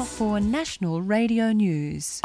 now for National Radio News.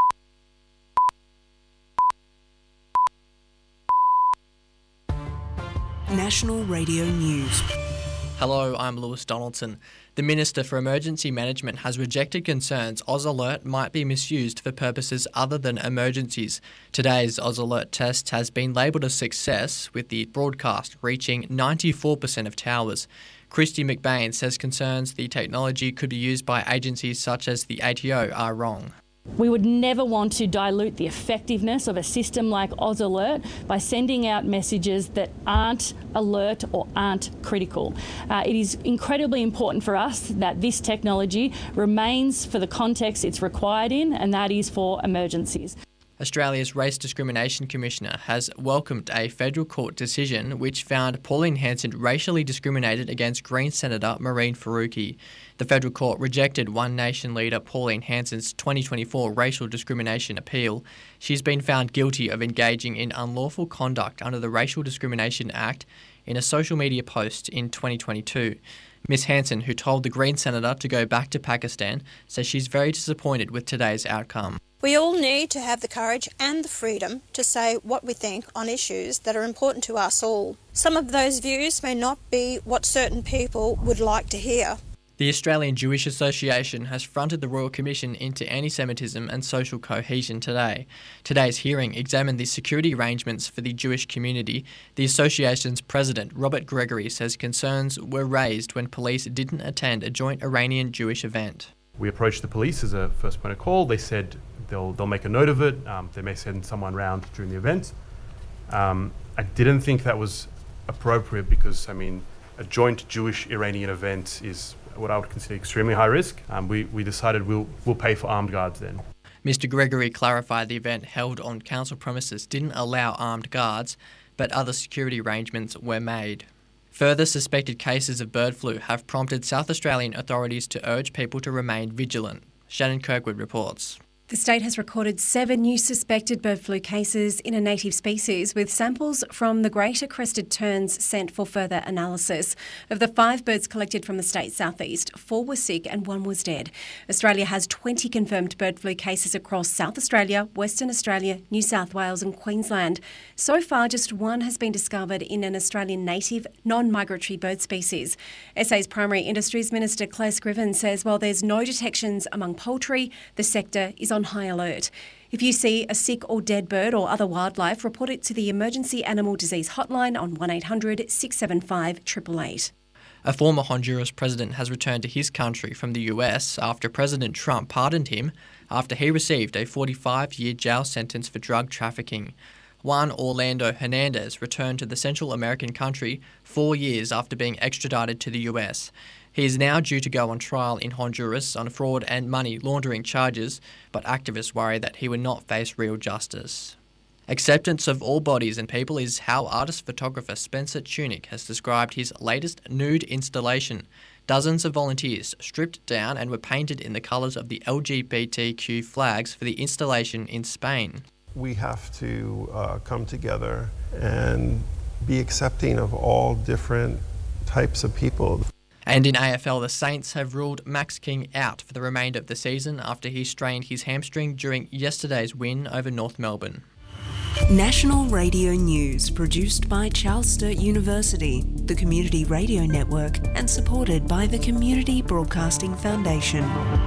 National Radio News. Hello, I'm Lewis Donaldson. The Minister for Emergency Management has rejected concerns Oz Alert might be misused for purposes other than emergencies. Today's Oz Alert test has been labelled a success, with the broadcast reaching 94% of towers. Christy McBain says concerns the technology could be used by agencies such as the ATO are wrong. We would never want to dilute the effectiveness of a system like Oz Alert by sending out messages that aren't alert or aren't critical. It is incredibly important for us that this technology remains for the context it's required in, and that is for emergencies. Australia's Race Discrimination Commissioner has welcomed a federal court decision which found Pauline Hanson racially discriminated against Green Senator Mehreen Faruqi. The federal court rejected One Nation leader Pauline Hanson's 2024 racial discrimination appeal. She's been found guilty of engaging in unlawful conduct under the Racial Discrimination Act in a social media post in 2022. Ms Hanson, who told the Green Senator to go back to Pakistan, says she's very disappointed with today's outcome. We all need to have the courage and the freedom to say what we think on issues that are important to us all. Some of those views may not be what certain people would like to hear. The Australian Jewish Association has fronted the Royal Commission into anti-Semitism and social cohesion today. Today's hearing examined the security arrangements for the Jewish community. The association's president, Robert Gregory, says concerns were raised when police didn't attend a joint Iranian-Jewish event. We approached the police as a first point of call. They said they'll make a note of it. They may send someone round during the event. I didn't think that was appropriate because, a joint Jewish-Iranian event is what I would consider extremely high risk. We decided we'll pay for armed guards then. Mr Gregory clarified the event held on council premises didn't allow armed guards, but other security arrangements were made. Further suspected cases of bird flu have prompted South Australian authorities to urge people to remain vigilant. Shannon Kirkwood reports. The state has recorded 7 new suspected bird flu cases in a native species, with samples from the greater crested terns sent for further analysis. Of the 5 birds collected from the state's southeast, 4 were sick and 1 was dead. Australia has 20 confirmed bird flu cases across South Australia, Western Australia, New South Wales and Queensland. So far, just 1 has been discovered in an Australian native, non-migratory bird species. SA's Primary Industries Minister Claire Scriven says while there's no detections among poultry, the sector is on high alert. If you see a sick or dead bird or other wildlife, report it to the Emergency Animal Disease Hotline on 1800 675 888. A former Honduras president has returned to his country from the US after President Trump pardoned him after he received a 45-year jail sentence for drug trafficking. Juan Orlando Hernandez returned to the Central American country 4 years after being extradited to the US. He is now due to go on trial in Honduras on fraud and money laundering charges, but activists worry that he will not face real justice. Acceptance of all bodies and people is how artist-photographer Spencer Tunick has described his latest nude installation. Dozens of volunteers stripped down and were painted in the colours of the LGBTQ flags for the installation in Spain. We have to come together and be accepting of all different types of people. And in AFL, the Saints have ruled Max King out for the remainder of the season after he strained his hamstring during yesterday's win over North Melbourne. National Radio News, produced by Charles Sturt University, the Community Radio Network, and supported by the Community Broadcasting Foundation.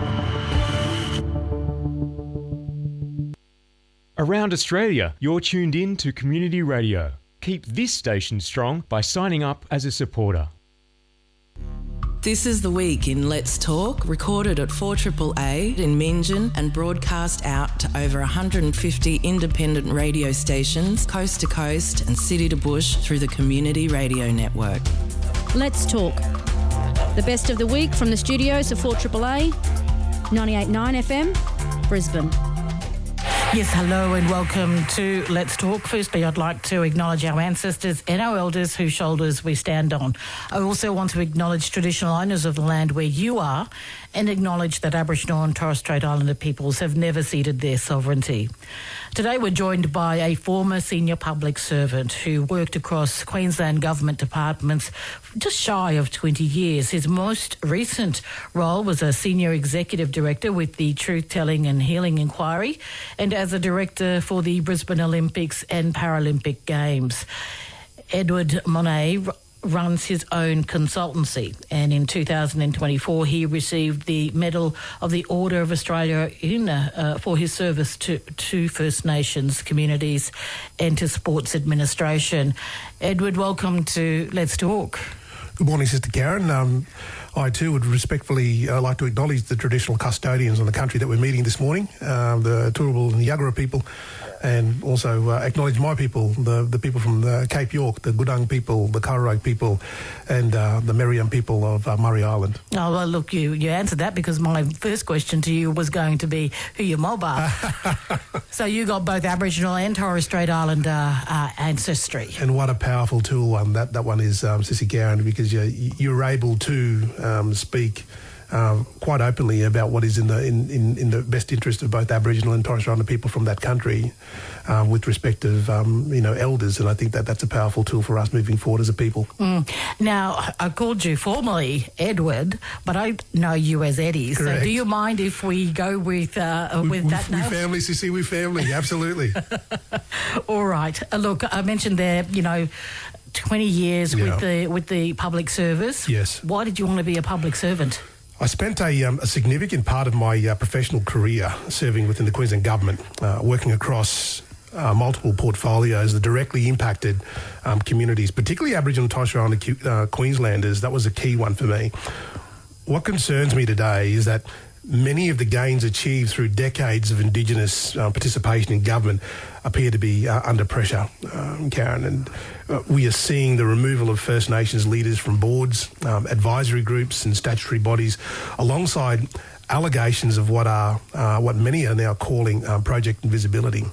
Around Australia, you're tuned in to Community Radio. Keep this station strong by signing up as a supporter. This is The Week in Let's Talk, recorded at 4AAA in Meanjin and broadcast out to over 150 independent radio stations, coast to coast and city to bush through the Community Radio Network. Let's Talk. The best of the week from the studios of 4AAA, 98.9 FM, Brisbane. Yes, hello and welcome to Let's Talk. Firstly, I'd like to acknowledge our ancestors and our elders whose shoulders we stand on. I also want to acknowledge traditional owners of the land where you are and acknowledge that Aboriginal and Torres Strait Islander peoples have never ceded their sovereignty. Today we're joined by a former senior public servant who worked across Queensland government departments just shy of 20 years. His most recent role was a senior executive director with the Truth Telling and Healing Inquiry and as a director for the Brisbane Olympics and Paralympic Games. Edward Monet runs his own consultancy, and in 2024 he received the Medal of the Order of Australia for his service to First Nations communities and to sports administration. Edward, welcome to Let's Talk. Good morning, Sister Karen. I too would respectfully like to acknowledge the traditional custodians of the country that we're meeting this morning, the Turrbal and the Yuggera people, and also acknowledge my people, the people from the Cape York, the Gudang people, the Kurrarong people, and the Meriam people of Murray Island. Oh, well, look, you answered that because my first question to you was going to be who your mob are. So you got both Aboriginal and Torres Strait Islander ancestry. And what a powerful tool that one is, Sissy Karen, because you're able to speak quite openly about what is in the best interest of both Aboriginal and Torres Strait Islander people from that country, with respect of elders, and I think that's a powerful tool for us moving forward as a people. Now, I called you formally Edward, but I know you as Eddie. Correct. So, do you mind if we go with that name? We family, Sissy, we family, absolutely. All right. Look, I mentioned there, 20 years with the public service. Yes. Why did you want to be a public servant? I spent a significant part of my professional career serving within the Queensland Government, working across multiple portfolios that directly impacted communities, particularly Aboriginal and Torres Strait Islander Queenslanders. That was a key one for me. What concerns me today is that many of the gains achieved through decades of Indigenous participation in government appear to be under pressure, Karen, and we are seeing the removal of First Nations leaders from boards, advisory groups and statutory bodies, alongside allegations of what many are now calling Project Invisibility.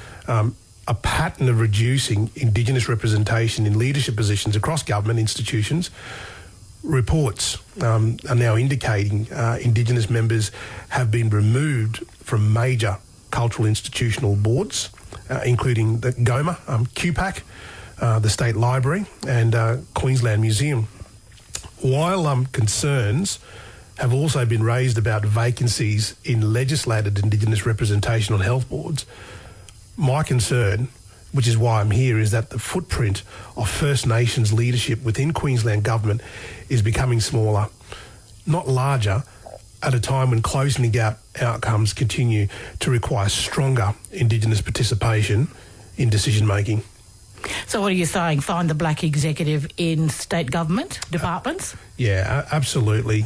A pattern of reducing Indigenous representation in leadership positions across government institutions. Reports are now indicating Indigenous members have been removed from major cultural institutional boards, including the GOMA, QPAC, the State Library and Queensland Museum. While concerns have also been raised about vacancies in legislated Indigenous representation on health boards, my concern, which is why I'm here, is that the footprint of First Nations leadership within Queensland Government is becoming smaller, not larger, at a time when closing the gap outcomes continue to require stronger Indigenous participation in decision-making. So what are you saying? Find the black executive in state government departments? Yeah, absolutely.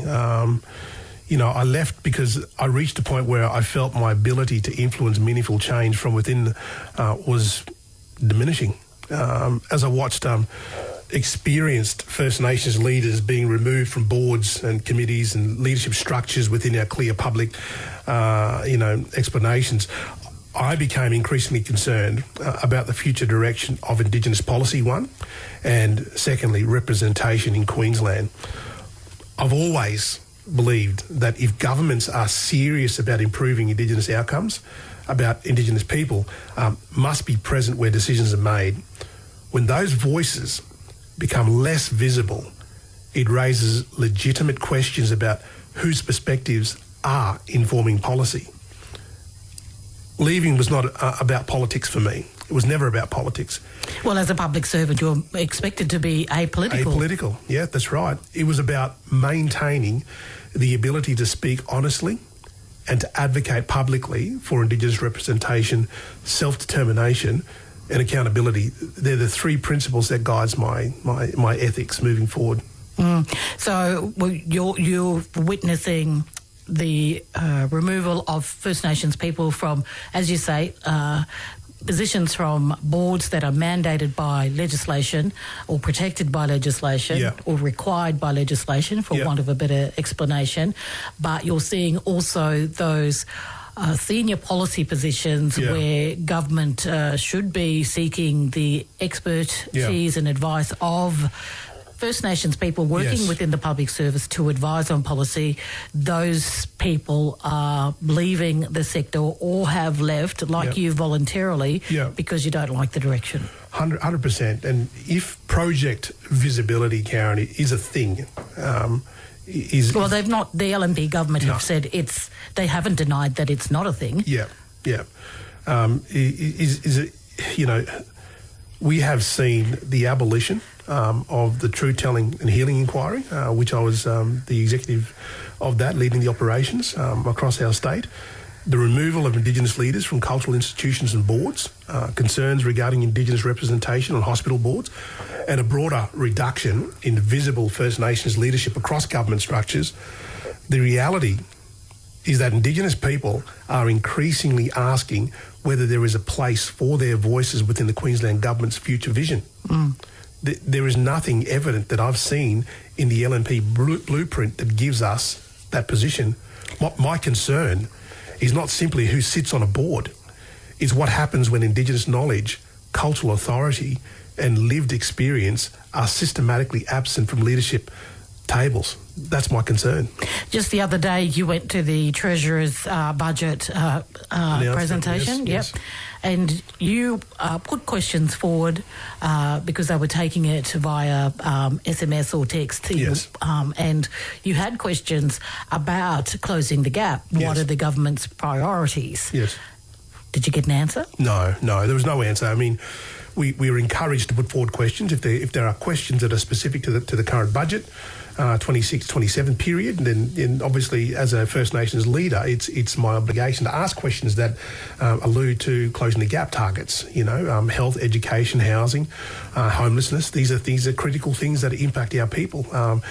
I left because I reached a point where I felt my ability to influence meaningful change from within was diminishing. As I watched experienced First Nations leaders being removed from boards and committees and leadership structures within our clear public, explanations, I became increasingly concerned about the future direction of Indigenous policy, one, and secondly, representation in Queensland. I've always believed that if governments are serious about improving Indigenous outcomes, about Indigenous people, must be present where decisions are made. When those voices become less visible, it raises legitimate questions about whose perspectives are informing policy. Leaving was not about politics for me. It was never about politics. Well, as a public servant, you're expected to be apolitical. Apolitical, yeah, that's right. It was about maintaining the ability to speak honestly and to advocate publicly for Indigenous representation, self-determination and accountability. They're the three principles that guides my ethics moving forward. So you're witnessing the removal of First Nations people from, as you say, positions from boards that are mandated by legislation or protected by legislation or required by legislation, for want of a better explanation. But you're seeing also those senior policy positions where government should be seeking the expertise and advice of First Nations people working within the public service to advise on policy. Those people are leaving the sector or have left, like you, voluntarily, because you don't like the direction. 100%. And if project visibility, Karen, is a thing, they've not. The LNP government have said they haven't denied that it's not a thing. We have seen the abolition of the Truth Telling and Healing Inquiry, which I was the executive of that, leading the operations across our state. The removal of Indigenous leaders from cultural institutions and boards, concerns regarding Indigenous representation on hospital boards, and a broader reduction in visible First Nations leadership across government structures. The reality is that Indigenous people are increasingly asking whether there is a place for their voices within the Queensland Government's future vision. There is nothing evident that I've seen in the LNP blueprint that gives us that position. My concern is not simply who sits on a board. It's what happens when Indigenous knowledge, cultural authority and lived experience are systematically absent from leadership tables. That's my concern. Just the other day, you went to the Treasurer's budget presentation. Yes. And you put questions forward because they were taking it via SMS or text. And you had questions about closing the gap. What are the government's priorities? Yes. Did you get an answer? No, there was no answer. I mean, we were encouraged to put forward questions if there are questions that are specific to the current budget, 26-27 period, then obviously as a First Nations leader, it's my obligation to ask questions that allude to closing the gap targets. Health, education, housing, homelessness. These are critical things that impact our people.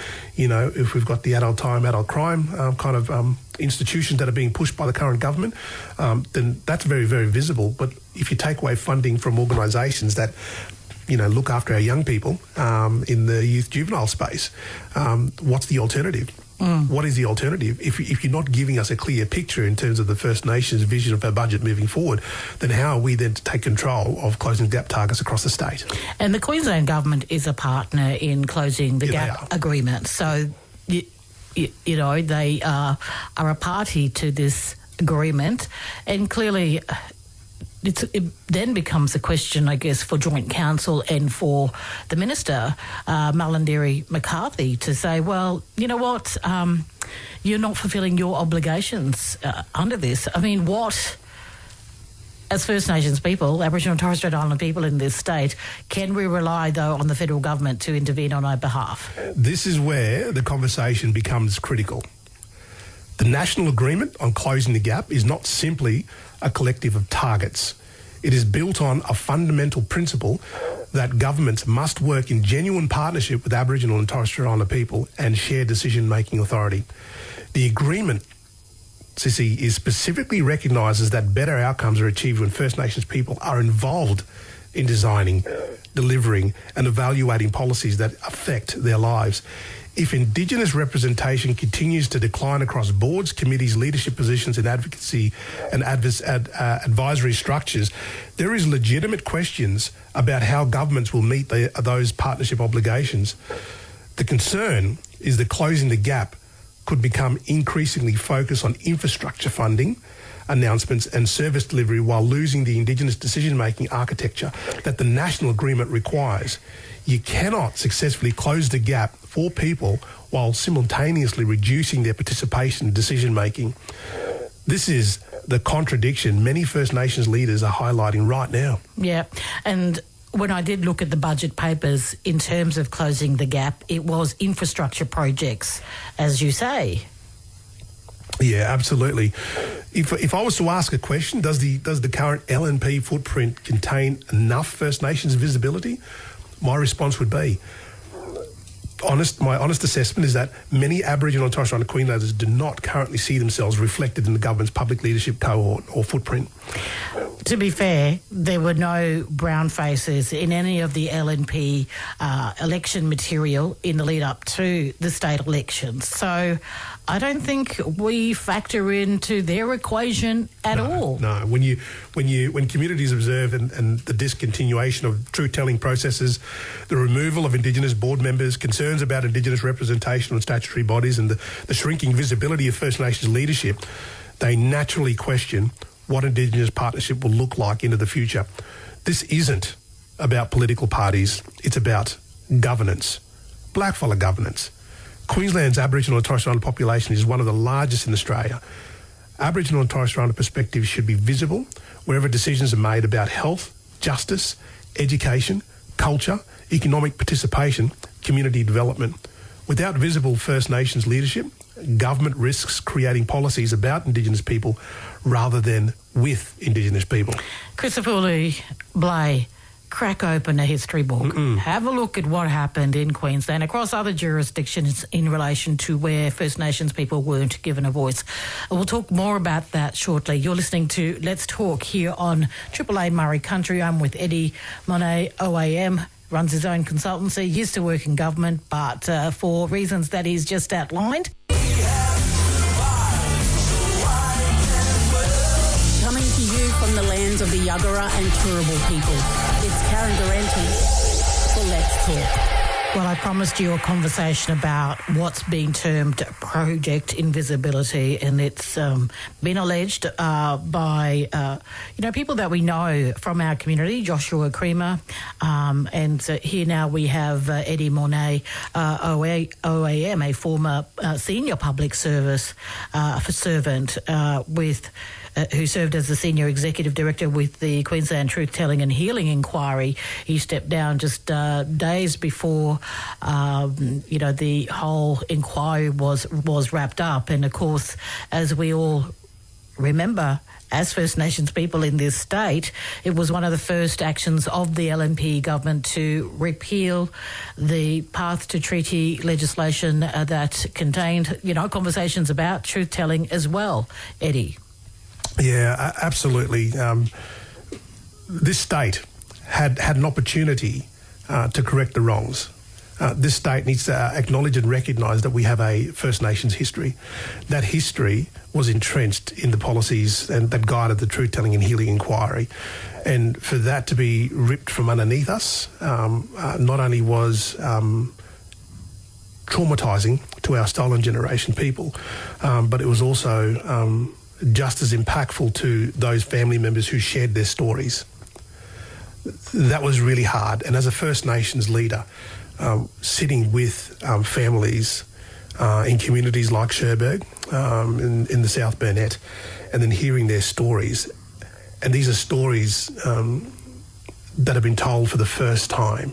If we've got the adult crime institutions that are being pushed by the current government, then that's very, very visible. But if you take away funding from organisations that look after our young people in the youth juvenile space, what's the alternative? What is the alternative? If you're not giving us a clear picture in terms of the First Nations vision of our budget moving forward, then how are we then to take control of closing gap targets across the state? And the Queensland Government is a partner in closing the gap agreement. So, they are a party to this agreement, and clearly it then becomes a question, I guess, for Joint Council and for the Minister, Malarndirri McCarthy, to say, well, you know what, you're not fulfilling your obligations under this. I mean, as First Nations people, Aboriginal and Torres Strait Islander people in this state, can we rely, though, on the federal government to intervene on our behalf? This is where the conversation becomes critical. The national agreement on closing the gap is not simply a collective of targets. It is built on a fundamental principle that governments must work in genuine partnership with Aboriginal and Torres Strait Islander people and share decision-making authority. The agreement, Sissy, is specifically recognises that better outcomes are achieved when First Nations people are involved in designing, delivering and evaluating policies that affect their lives. If Indigenous representation continues to decline across boards, committees, leadership positions and advocacy and advisory structures, there is legitimate questions about how governments will meet those partnership obligations. The concern is that closing the gap could become increasingly focused on infrastructure funding, announcements and service delivery while losing the Indigenous decision-making architecture that the national agreement requires. You cannot successfully close the gap for people while simultaneously reducing their participation in decision-making. This is the contradiction many First Nations leaders are highlighting right now. Yeah, and when I did look at the budget papers in terms of closing the gap, it was infrastructure projects, as you say. Yeah, absolutely. If I was to ask a question, does the current LNP footprint contain enough First Nations visibility? My response would be, my honest assessment is that many Aboriginal and Torres Strait Islander Queenslanders do not currently see themselves reflected in the government's public leadership cohort or footprint. To be fair, there were no brown faces in any of the LNP election material in the lead up to the state elections. So I don't think we factor into their equation at all. No, when communities observe and the discontinuation of truth-telling processes, the removal of Indigenous board members, concerns about Indigenous representation on statutory bodies, and the shrinking visibility of First Nations leadership, they naturally question what Indigenous partnership will look like into the future. This isn't about political parties, it's about governance, blackfella governance. Queensland's Aboriginal and Torres Strait Islander population is one of the largest in Australia. Aboriginal and Torres Strait Islander perspectives should be visible wherever decisions are made about health, justice, education, culture, economic participation, community development. Without visible First Nations leadership, government risks creating policies about Indigenous people rather than with Indigenous people. Christopher Blay, crack open a history book. Have a look at what happened in Queensland across other jurisdictions in relation to where First Nations people weren't given a voice. We'll talk more about that shortly. You're listening to Let's Talk here on Triple A Murray Country. I'm with Eddie Monet, OAM. Runs his own consultancy, used to work in government, but for reasons that he's just outlined. Coming to you from the lands of the Yuggera and Turrbal people, it's Karen Durante for Let's Talk. Well, I promised you a conversation about what's being termed Project Invisibility, and it's been alleged by, people that we know from our community, Joshua Creamer, and here now we have Eddie Monet, OAM, a former senior public service servant with... who served as the Senior Executive Director with the Queensland Truth Telling and Healing Inquiry. He stepped down just days before, the whole inquiry was wrapped up. And, of course, as we all remember, as First Nations people in this state, it was one of the first actions of the LNP government to repeal the Path to Treaty legislation that contained, conversations about truth-telling as well. Eddie? Yeah, absolutely. This state had an opportunity to correct the wrongs. This state needs to acknowledge and recognise that we have a First Nations history. That history was entrenched in the policies and that guided the Truth Telling and Healing Inquiry. And for that to be ripped from underneath us not only was traumatising to our stolen generation people, but it was also... just as impactful to those family members who shared their stories. That was really hard. And as a First Nations leader, sitting with families in communities like Cherbourg, in the South Burnett, and then hearing their stories, and these are stories that have been told for the first time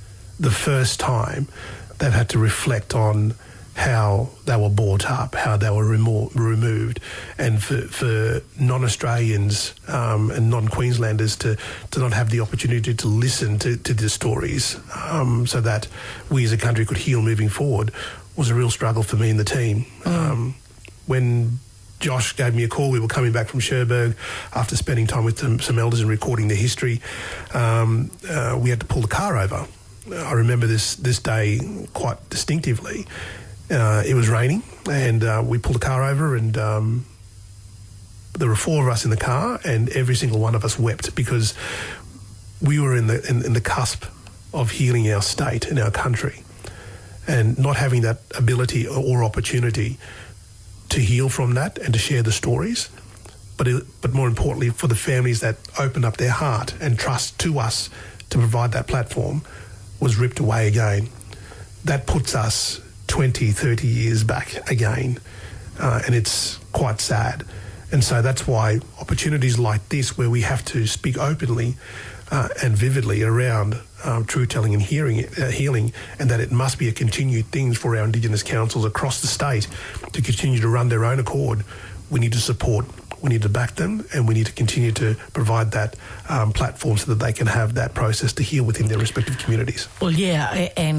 they've had to reflect on how they were brought up, how they were removed, and for non-Australians and non-Queenslanders to not have the opportunity to listen to the stories so that we as a country could heal moving forward was a real struggle for me and the team. When Josh gave me a call, we were coming back from Cherbourg after spending time with some elders and recording their history. We had to pull the car over. I remember this day quite distinctively. It was raining, and we pulled the car over, and there were four of us in the car, and every single one of us wept because we were in the cusp of healing our state and our country, and not having that ability or opportunity to heal from that and to share the stories, but more importantly for the families that opened up their heart and trust to us to provide that platform, was ripped away again. That puts us 20, 30 years back again, and it's quite sad. And so that's why opportunities like this, where we have to speak openly and vividly around truth-telling and healing, and that it must be a continued thing for our Indigenous councils across the state to continue to run their own accord, we need to support, we need to back them, and we need to continue to provide that platform so that they can have that process to heal within their respective communities. Well, yeah, and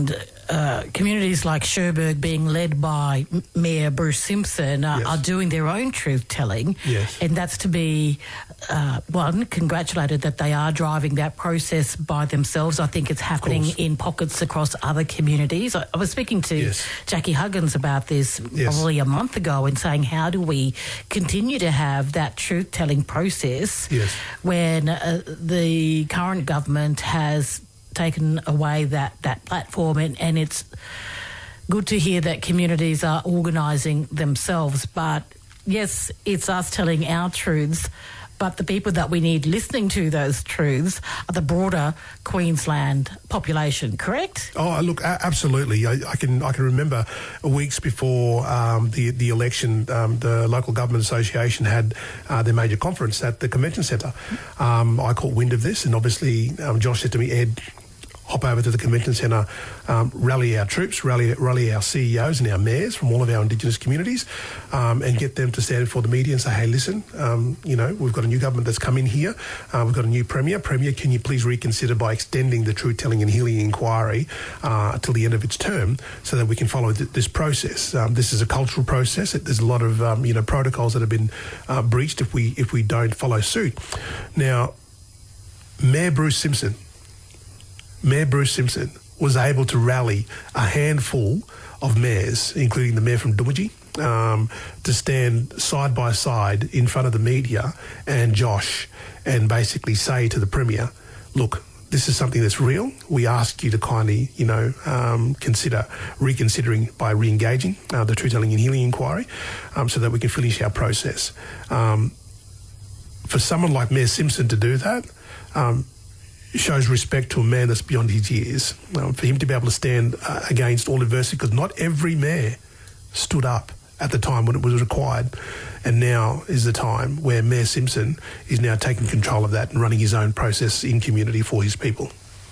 communities like Cherbourg, being led by Mayor Bruce Simpson, are doing their own truth-telling. Yes. And that's to be, congratulated that they are driving that process by themselves. I think it's happening in pockets across other communities. I was speaking to Jackie Huggins about this probably a month ago and saying, how do we continue to have that truth-telling process when the current government has taken away that platform, and it's good to hear that communities are organising themselves. But yes, it's us telling our truths, but the people that we need listening to those truths are the broader Queensland population, correct? Oh, look, absolutely. I can remember weeks before the election, the local government association had their major conference at the convention centre. I caught wind of this, and obviously Josh said to me, Ed, hop over to the convention centre, rally our troops, rally our CEOs and our mayors from all of our Indigenous communities, and get them to stand before the media and say, hey, listen, we've got a new government that's come in here. We've got a new Premier. Premier, can you please reconsider by extending the Truth Telling and Healing Inquiry till the end of its term so that we can follow this process? This is a cultural process. There's a lot of protocols that have been breached if we don't follow suit. Now, Mayor Bruce Simpson was able to rally a handful of mayors, including the mayor from Doomadgee, to stand side by side in front of the media and Josh and basically say to the Premier, look, this is something that's real. We ask you to kindly, consider reconsidering by re-engaging the Truth Telling and Healing Inquiry so that we can finish our process. For someone like Mayor Simpson to do that, shows respect to a man that's beyond his years. For him to be able to stand against all adversity, because not every mayor stood up at the time when it was required, and now is the time where Mayor Simpson is now taking control of that and running his own process in community for his people.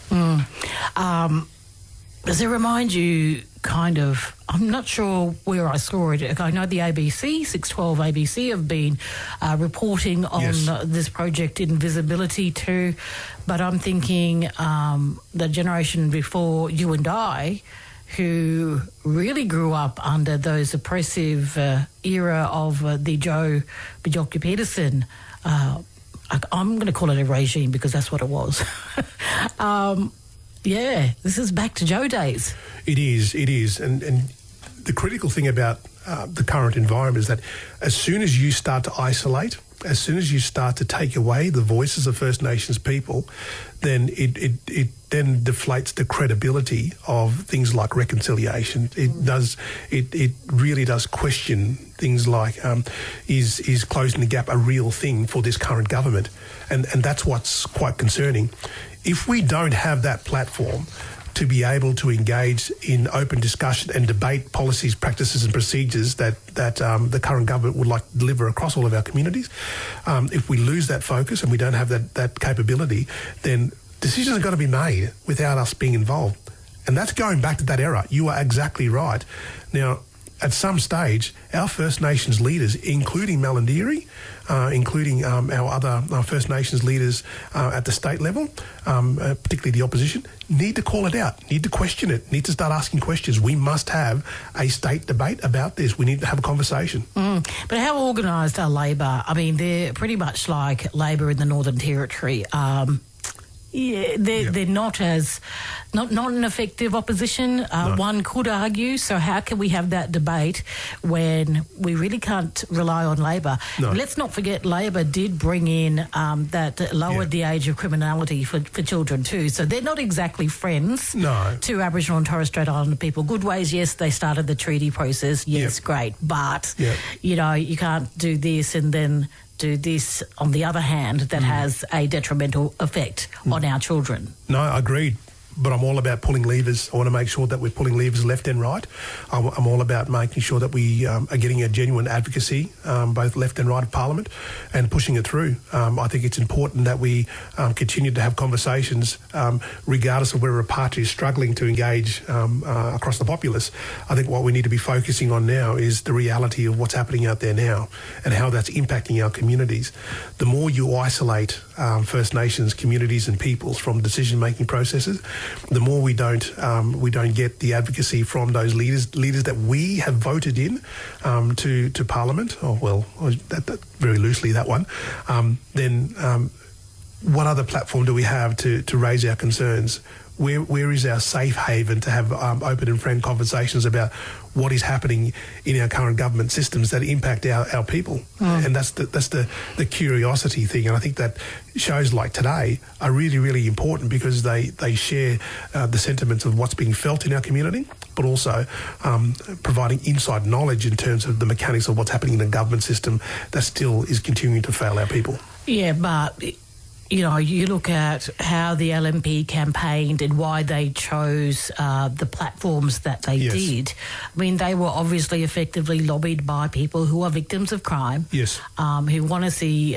Does it remind you I'm not sure where I saw it. I know the ABC, 612 ABC, have been reporting on this project Invisibility too, but I'm thinking the generation before you and I, who really grew up under those oppressive era of the Joe Bjelke-Petersen, I'm going to call it a regime because that's what it was. This is back to Joe days. It is. And the critical thing about the current environment is that as soon as you start to isolate, as soon as you start to take away the voices of First Nations people, then it then deflates the credibility of things like reconciliation. It really does question things like, is closing the gap a real thing for this current government? And that's what's quite concerning. If we don't have that platform to be able to engage in open discussion and debate policies, practices and procedures that the current government would like to deliver across all of our communities, if we lose that focus and we don't have that capability, then decisions are going to be made without us being involved. And that's going back to that era. You are exactly right. Now, at some stage, our First Nations leaders, including Malandieri, including our other First Nations leaders at the state level, particularly the opposition, need to call it out, need to question it, need to start asking questions. We must have a state debate about this. We need to have a conversation. But how organised are Labor? I mean, they're pretty much like Labor in the Northern Territory. They're not an effective opposition. No. One could argue. So how can we have that debate when we really can't rely on Labor? No. Let's not forget Labor did bring in that lowered the age of criminality for children too. So they're not exactly friends to Aboriginal and Torres Strait Islander people. Goodways, yes, they started the treaty process. Yes, great. But, you can't do this and then do this on the other hand that has a detrimental effect on our children. No, I agreed. But I'm all about pulling levers. I want to make sure that we're pulling levers left and right. I'm all about making sure that we are getting a genuine advocacy, both left and right of Parliament, and pushing it through. I think it's important that we continue to have conversations, regardless of whether a party is struggling to engage across the populace. I think what we need to be focusing on now is the reality of what's happening out there now and how that's impacting our communities. The more you isolate First Nations communities and peoples from decision-making processes, the more we don't get the advocacy from those leaders that we have voted in to Parliament, that very loosely that one, then what other platform do we have to raise our concerns? Where is our safe haven to have open and frank conversations about what is happening in our current government systems that impact our people? And that's the curiosity thing. And I think that shows like today are really, really important because they share the sentiments of what's being felt in our community, but also providing inside knowledge in terms of the mechanics of what's happening in the government system that still is continuing to fail our people. Yeah, but you know, you look at how the LNP campaigned and why they chose the platforms that they did. I mean, they were obviously effectively lobbied by people who are victims of crime, who want to see,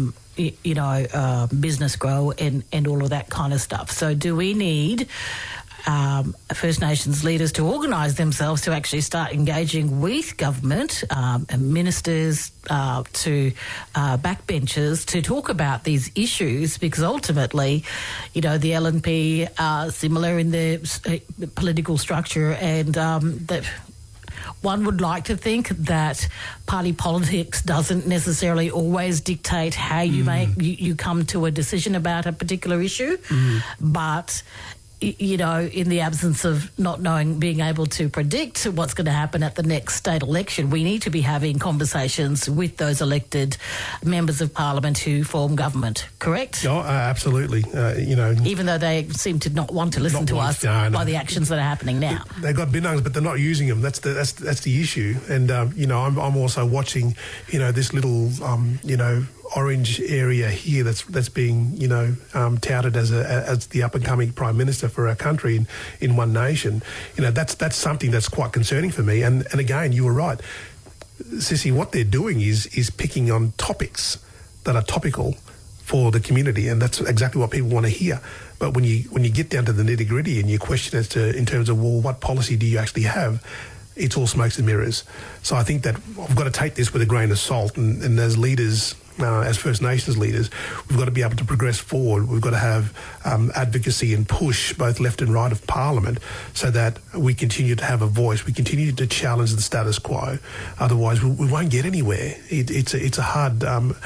business grow and all of that kind of stuff. So do we need First Nations leaders to organise themselves to actually start engaging with government and ministers to backbenchers to talk about these issues, because ultimately, you know, the LNP are similar in their political structure, and that one would like to think that party politics doesn't necessarily always dictate how you come to a decision about a particular issue, but you know, in the absence of not knowing, being able to predict what's going to happen at the next state election, we need to be having conversations with those elected members of Parliament who form government, correct? Oh, absolutely. Even though they seem to not want to listen to us by the actions that are happening now. They've got binungs, but they're not using them. That's the issue. And, I'm also watching, this little, orange area here that's being touted as the up and coming Prime Minister for our country in One Nation. That's something that's quite concerning for me. And again, you were right, Sissy. What they're doing is picking on topics that are topical for the community, and that's exactly what people want to hear. But when you get down to the nitty gritty and you question as to in terms of what policy do you actually have, it's all smokes and mirrors. So I think that I've got to take this with a grain of salt, and as leaders. As First Nations leaders, we've got to be able to progress forward. We've got to have advocacy and push both left and right of Parliament so that we continue to have a voice. We continue to challenge the status quo. Otherwise, we won't get anywhere. It's a hard,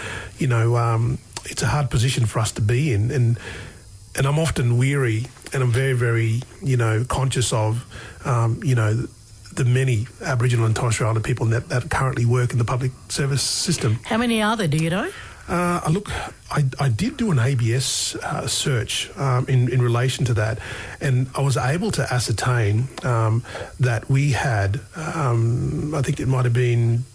it's a hard position for us to be in. And I'm often weary, and I'm very, very, conscious of, the many Aboriginal and Torres Strait Islander people that currently work in the public service system. How many are there, do you know? Look, I did do an ABS search in relation to that, and I was able to ascertain that we had, I think it might have been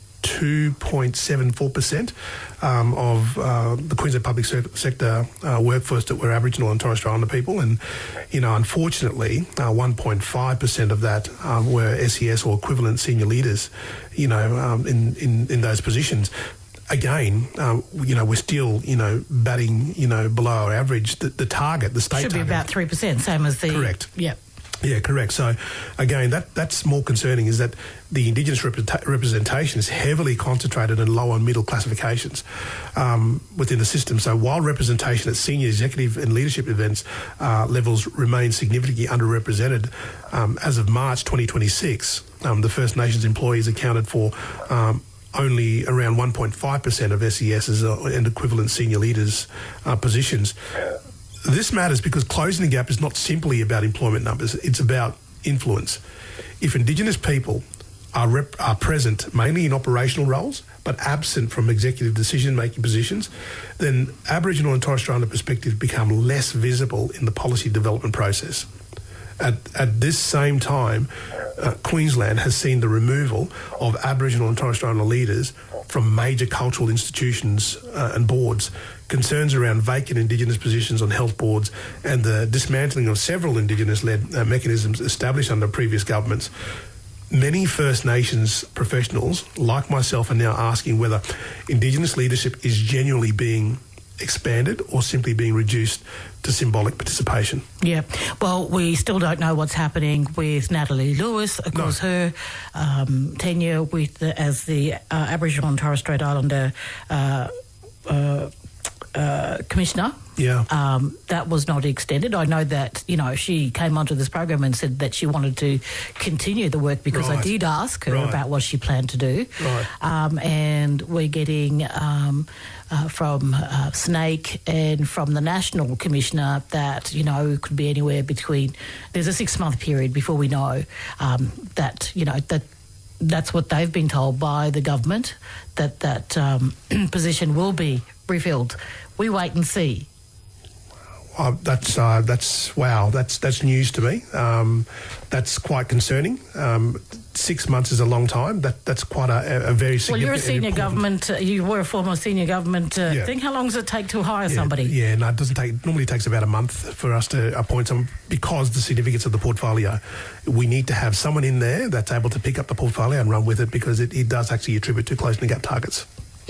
2.74% of the Queensland public sector workforce that were Aboriginal and Torres Strait Islander people, and unfortunately 1.5% of that were SES or equivalent senior leaders in those positions. Again, we're still, batting, below our average. The target, the state should target, be about 3%, same as the... Correct. Yep. Yeah, correct. So, again, that's more concerning, is that the Indigenous representation is heavily concentrated in lower and middle classifications within the system. So while representation at senior executive and leadership events levels remain significantly underrepresented, as of March 2026, the First Nations employees accounted for only around 1.5% of SES's and equivalent senior leaders' positions. This matters because closing the gap is not simply about employment numbers, it's about influence. If Indigenous people are present mainly in operational roles but absent from executive decision-making positions, then Aboriginal and Torres Strait Islander perspectives become less visible in the policy development process. At this same time, Queensland has seen the removal of Aboriginal and Torres Strait Islander leaders from major cultural institutions and boards. Concerns around vacant Indigenous positions on health boards and the dismantling of several Indigenous-led mechanisms established under previous governments. Many First Nations professionals, like myself, are now asking whether Indigenous leadership is genuinely being expanded or simply being reduced to symbolic participation. Yeah. Well, we still don't know what's happening with Natalie Lewis. Of course, her tenure as the Aboriginal and Torres Strait Islander commissioner. Yeah. That was not extended. I know that, she came onto this program and said that she wanted to continue the work because I did ask her about what she planned to do. Right. And we're getting from Snake and from the National Commissioner that, it could be anywhere between... There's a 6-month period before we know that's what they've been told by the government, that position will be refilled. We wait and see. That's news to me. That's quite concerning. 6 months is a long time. That's quite a very significant... Well, you're a senior government. You were a former senior government thing. How long does it take to hire somebody? Yeah, no, it doesn't take... Normally it takes about a month for us to appoint someone because the significance of the portfolio. We need to have someone in there that's able to pick up the portfolio and run with it because it does actually attribute to closing the gap targets.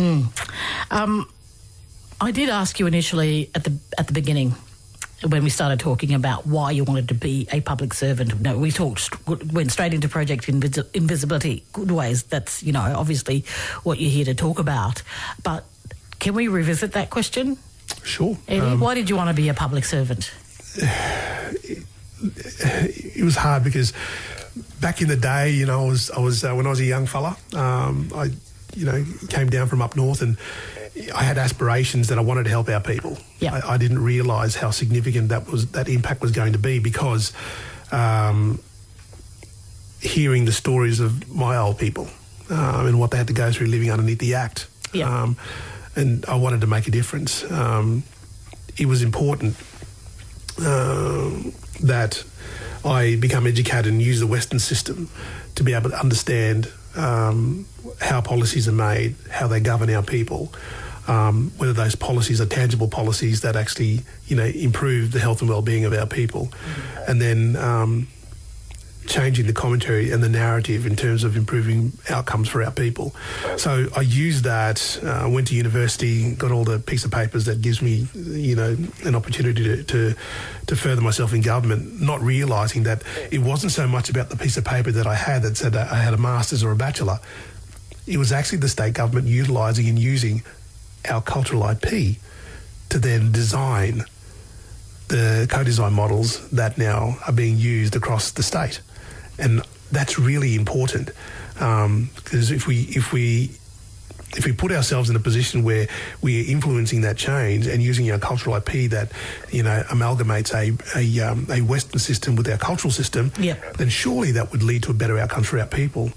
I did ask you initially at the beginning when we started talking about why you wanted to be a public servant. No, we went straight into Project Invisibility. Good ways. That's, obviously what you're here to talk about. But can we revisit that question? Sure. Eddie, why did you want to be a public servant? It was hard because back in the day, I was when I was a young fella, I came down from up north and I had aspirations that I wanted to help our people. Yeah. I didn't realise how significant that impact was going to be because hearing the stories of my old people and what they had to go through living underneath the Act. Yeah. And I wanted to make a difference. It was important that I become educated and use the Western system to be able to understand how policies are made, how they govern our people, whether those policies are tangible policies that actually, improve the health and well-being of our people, and then changing the commentary and the narrative in terms of improving outcomes for our people. So I used that, went to university, got all the piece of papers that gives me, an opportunity to further myself in government, not realising that it wasn't so much about the piece of paper that I had that said I had a master's or a bachelor. It was actually the state government utilising and using our cultural IP to then design the co-design models that now are being used across the state. And that's really important because if we put ourselves in a position where we are influencing that change and using our cultural IP that amalgamates a Western system with our cultural system, then surely that would lead to a better outcome for our people.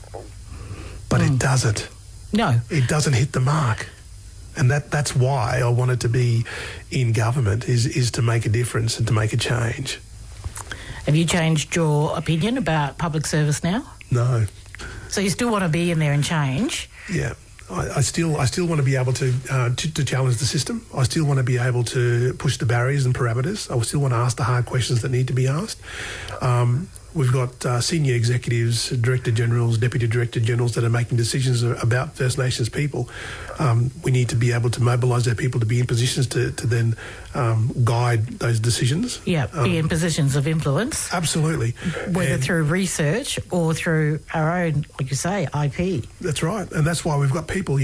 But it doesn't. No, it doesn't hit the mark. And that's why I wanted to be in government is to make a difference and to make a change. Have you changed your opinion about public service now? No. So you still want to be in there and change? Yeah. I still want to be able to challenge the system. I still want to be able to push the barriers and parameters. I still want to ask the hard questions that need to be asked. We've got senior executives, director generals, deputy director generals that are making decisions about First Nations people. We need to be able to mobilise our people to be in positions to then guide those decisions. Yeah, be in positions of influence. Absolutely. Whether through research or through our own, like you say, IP. That's right. And that's why we've got people,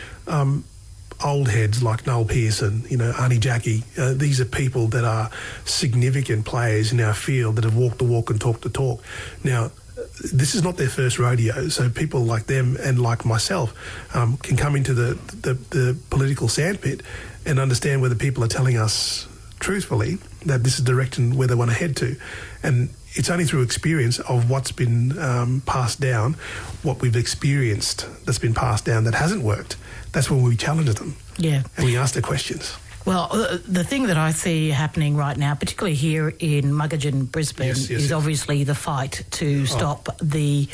old heads like Noel Pearson, Arnie Jackie. These are people that are significant players in our field that have walked the walk and talked the talk. Now, this is not their first rodeo, so people like them and like myself can come into the political sandpit and understand whether people are telling us truthfully that this is the direction where they want to head to. And it's only through experience of what's been passed down, what we've experienced that's been passed down that hasn't worked. That's when we challenge them. Yeah. And we ask the questions. Well, the thing that I see happening right now, particularly here in Muggagin, Brisbane, is obviously the fight to stop the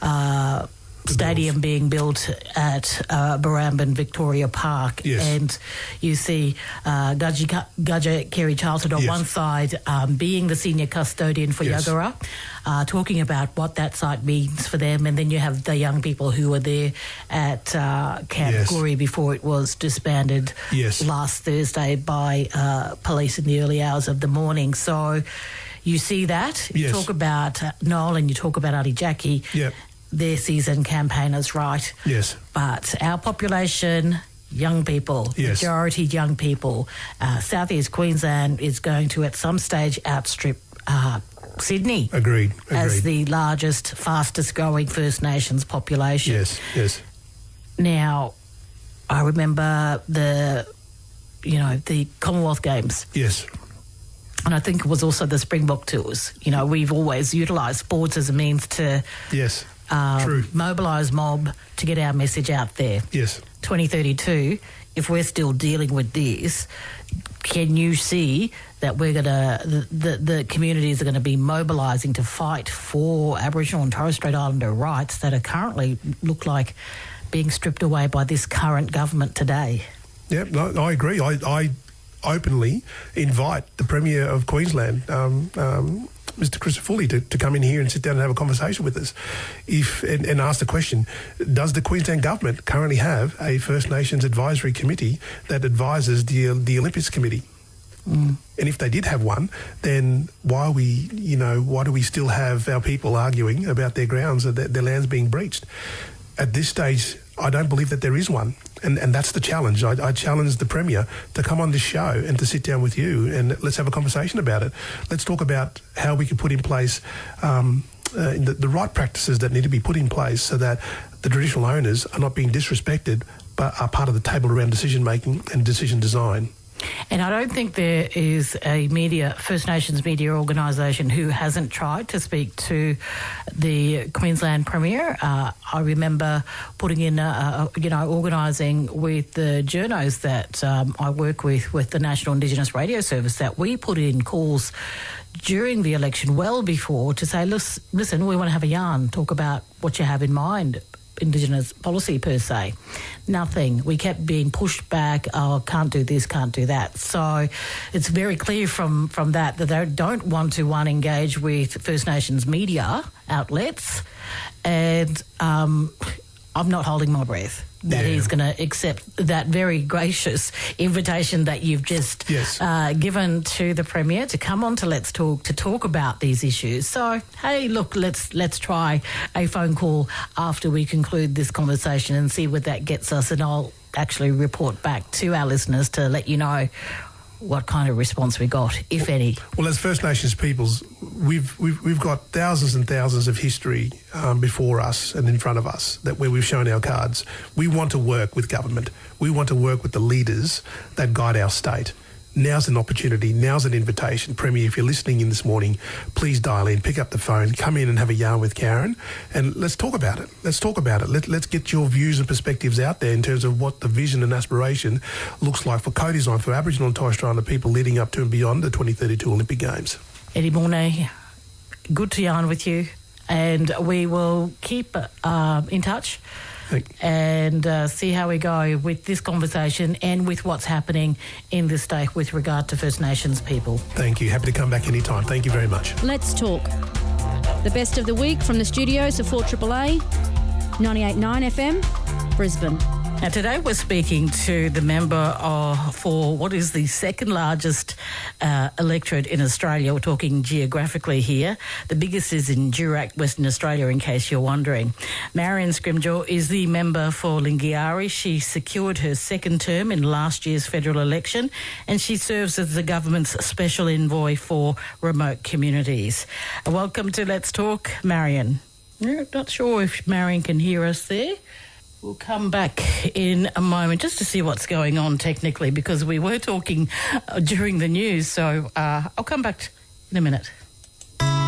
stadium being built at Barrambin Victoria Park. Yes. And you see Gudger Kerry Charlton on one side being the senior custodian for Yagara, talking about what that site means for them, and then you have the young people who were there at Camp Goori before it was disbanded last Thursday by police in the early hours of the morning. So you see that. You talk about Noel and you talk about Arnie Jackie. Yep. They're seasoned campaigners, right? Yes. But our population young people, Yes. majority young people. Southeast Queensland is going to, at some stage, outstrip Sydney. Agreed. As the largest, fastest growing First Nations population. Yes. Now, I remember the Commonwealth Games. Yes. And I think it was also the Springbok Tours. You know, we've always utilised sports as a means to True. mobilise mob to get our message out there. Yes. 2032, if we're still dealing with this, can you see that we're going to, the communities are going to be mobilising to fight for Aboriginal and Torres Strait Islander rights that are currently look like being stripped away by this current government today? Yeah, no, I agree. I openly invite the Premier of Queensland, Mr. Crisafulli, to come in here and sit down and have a conversation with us and ask the question, does the Queensland Government currently have a First Nations Advisory Committee that advises the Olympics Committee? And if they did have one, then why do we still have our people arguing about their grounds, their lands being breached? At this stage, I don't believe that there is one. And that's the challenge. I challenge the Premier to come on this show and to sit down with you and let's have a conversation about it. Let's talk about how we can put in place the right practices that need to be put in place so that the traditional owners are not being disrespected but are part of the table around decision making and decision design. And I don't think there is a First Nations media organisation who hasn't tried to speak to the Queensland Premier. I remember putting in, organising with the journos that I work with the National Indigenous Radio Service, that we put in calls during the election well before to say, listen, we want to have a yarn, talk about what you have in mind. Indigenous policy per se. Nothing. We kept being pushed back, can't do this, can't do that. So it's very clear from that they don't want to, engage with First Nations media outlets, and I'm not holding my breath that he's going to accept that very gracious invitation that you've just given to the Premier to come on to Let's Talk to talk about these issues. So, hey, look, let's try a phone call after we conclude this conversation and see what that gets us, and I'll actually report back to our listeners to let you know what kind of response we got, if any. Well, as First Nations peoples, we've got thousands and thousands of history before us and in front of us where we've shown our cards. We want to work with government. We want to work with the leaders that guide our state. Now's an opportunity. Now's an invitation. Premier, if you're listening in this morning, please dial in, pick up the phone, come in and have a yarn with Karen, and let's talk about it. Let's get your views and perspectives out there in terms of what the vision and aspiration looks like for co-design for Aboriginal and Torres Strait Islander people leading up to and beyond the 2032 Olympic Games. Eddie Mornay, good to yarn with you, and we will keep in touch and see how we go with this conversation and with what's happening in this state with regard to First Nations people. Thank you. Happy to come back anytime. Thank you very much. Let's talk. The best of the week from the studios of 4AAA, 98.9 FM, Brisbane. Now, today we're speaking to the member for what is the second largest electorate in Australia. We're talking geographically here. The biggest is in Durack, Western Australia, in case you're wondering. Marion Scrimgeour is the member for Lingiari. She secured her second term in last year's federal election, and she serves as the government's special envoy for remote communities. Welcome to Let's Talk, Marion. Not sure if Marion can hear us there. We'll come back in a moment just to see what's going on technically, because we were talking during the news. So I'll come back in a minute.